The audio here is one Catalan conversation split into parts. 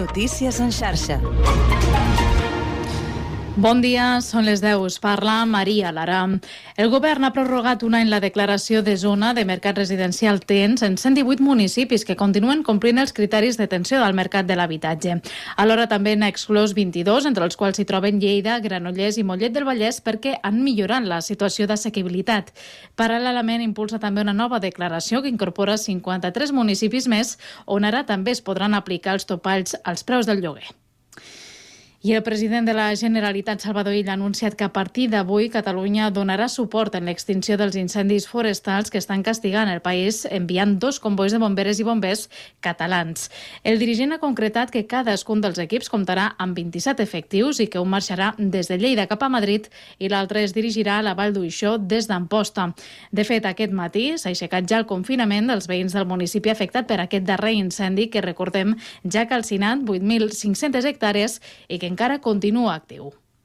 Notícies en xarxa. Bon dia, són les 10. Us parla Maria Lara. El govern ha prorrogat un any la declaració de zona de mercat residencial tens en 118 municipis que continuen complint els criteris d'atenció del mercat de l'habitatge. Alhora també n'ha exclòs 22, entre els quals s'hi troben Lleida, Granollers i Mollet del Vallès, perquè han millorat la situació d'assequibilitat. Paral·lelament, impulsa també una nova declaració que incorpora 53 municipis més, on ara també es podran aplicar els topalls als preus del lloguer. I el president de la Generalitat, Salvador Illa, ha anunciat que a partir d'avui Catalunya donarà suport en l'extinció dels incendis forestals que estan castigant el país, enviant 2 combois de bomberes i bombers catalans. El dirigent ha concretat que cadascun dels equips comptarà amb 27 efectius i que un marxarà des de Lleida cap a Madrid i l'altre es dirigirà a la Vall d'Uixó des d'Amposta. De fet, aquest matí s'ha aixecat ja el confinament dels veïns del municipi afectat per aquest darrer incendi que, recordem, ja ha calcinat 8.500 hectàrees i que encara continua actiu.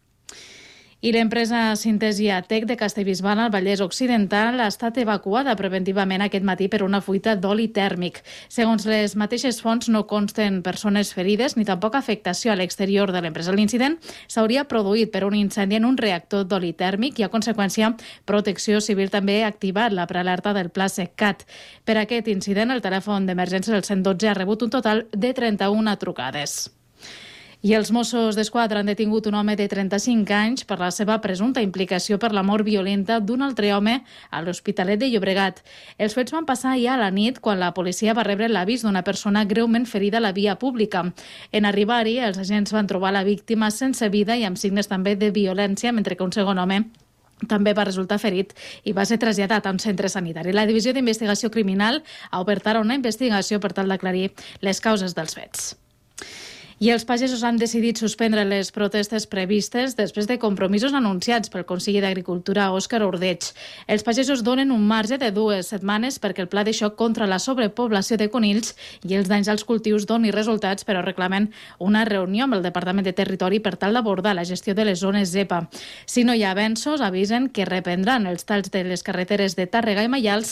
I l'empresa Sintesia Tech de Castellbisbal al Vallès Occidental ha estat evacuada preventivament aquest matí per una fuita d'oli tèrmic. Segons les mateixes fonts, no consten persones ferides ni tampoc afectació a l'exterior de l'empresa. L'incident s'hauria produït per un incendi en un reactor d'oli tèrmic i, a conseqüència, Protecció Civil també ha activat la prealerta del Pla SECCAT. Per aquest incident, el telèfon d'emergència del 112 ha rebut un total de 31 trucades. I els Mossos d'Esquadra han detingut un home de 35 anys per la seva presumpta implicació per la mort violenta d'un altre home a l'Hospitalet de Llobregat. Els fets van passar ja a la nit quan la policia va rebre l'avís d'una persona greument ferida a la via pública. En arribar-hi, els agents van trobar la víctima sense vida i amb signes també de violència, mentre que un segon home també va resultar ferit i va ser traslladat a un centre sanitari. La Divisió d'Investigació Criminal ha obert ara una investigació per tal d'aclarir les causes dels fets. I els pagesos han decidit suspendre les protestes previstes després de compromisos anunciats pel conseller d'Agricultura, Òscar Ordeig. Els pagesos donen un marge de 2 setmanes perquè el pla de xoc contra la sobrepoblació de conills i els danys als cultius doni resultats, però reclamen una reunió amb el Departament de Territori per tal d'abordar la gestió de les zones ZEPA. Si no hi ha avenços, avisen que reprendran els talls de les carreteres de Tàrrega i Maials